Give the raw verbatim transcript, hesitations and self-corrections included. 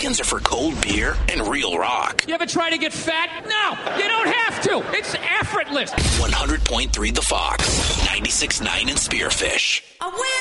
weekends are for cold beer and real rock. You ever try to get fat? No, you don't have to. It's effortless. one hundred point three The Fox, ninety-six point nine in Spearfish. I went